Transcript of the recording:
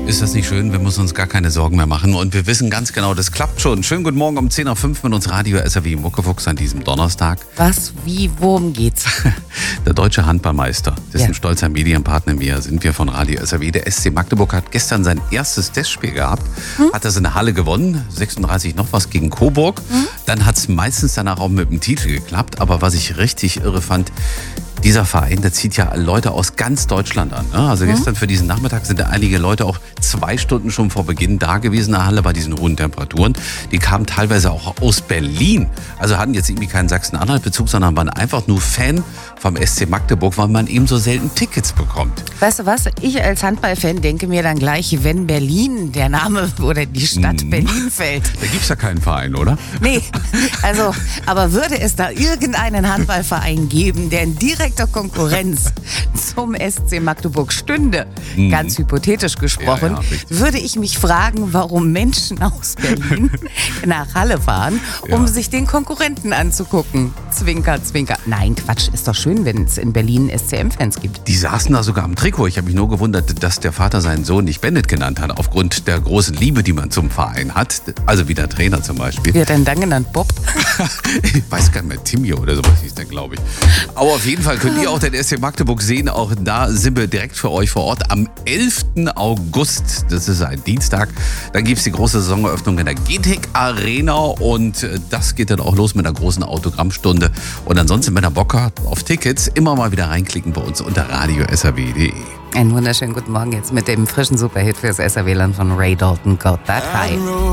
Ist das nicht schön? Wir müssen uns gar keine Sorgen mehr machen. Und wir wissen ganz genau, das klappt schon. Schönen guten Morgen um 10.05 Uhr mit uns Radio SRW Muckefuchs an diesem Donnerstag. Was, wie, worum geht's? Der deutsche Handballmeister, dessen stolzer Medienpartner sind wir von Radio SRW. Der SC Magdeburg hat gestern sein erstes Testspiel gehabt. Hat das in der Halle gewonnen, 36 noch was gegen Coburg. Dann hat es meistens danach auch mit dem Titel geklappt. Aber was ich richtig irre fand, dieser Verein, der zieht ja Leute aus ganz Deutschland an. Ne? Also gestern für diesen Nachmittag sind da einige Leute auch 2 Stunden schon vor Beginn da gewesen in der Halle bei diesen hohen Temperaturen. Die kamen teilweise auch aus Berlin. Also hatten jetzt irgendwie keinen Sachsen-Anhalt-Bezug, sondern waren einfach nur Fan vom SC Magdeburg, weil man eben so selten Tickets bekommt. Weißt du was? Ich als Handballfan denke mir dann gleich, wenn Berlin, der Name oder die Stadt Berlin fällt. Da gibt's ja keinen Verein, oder? Nee, also, aber würde es da irgendeinen Handballverein geben, der in direkter Konkurrenz zum SC Magdeburg stünde, ganz hypothetisch gesprochen, würde ich mich fragen, warum Menschen aus Berlin nach Halle fahren, um sich den Konkurrenten anzugucken. Zwinker, zwinker. Nein, Quatsch, ist doch schön, wenn es in Berlin SCM-Fans gibt. Die saßen da sogar am Trikot. Ich habe mich nur gewundert, dass der Vater seinen Sohn nicht Bennett genannt hat, aufgrund der großen Liebe, die man zum Verein hat. Also wie der Trainer zum Beispiel. Wird er denn dann genannt? Bob? Ich weiß gar nicht mehr, Timio oder sowas hieß der, glaube ich. Aber auf jeden Fall könnt ihr auch den SC Magdeburg sehen. Auch da sind wir direkt für euch vor Ort am 11. August. Das ist ein Dienstag. Dann gibt es die große Saisoneröffnung in der GTEC Arena und das geht dann auch los mit einer großen Autogrammstunde. Und ansonsten, wenn ihr Bock habt auf Tickets, immer mal wieder reinklicken bei uns unter radiosrw.de. Einen wunderschönen guten Morgen jetzt mit dem frischen Superhit fürs SRW-Land von Ray Dalton, Got That High.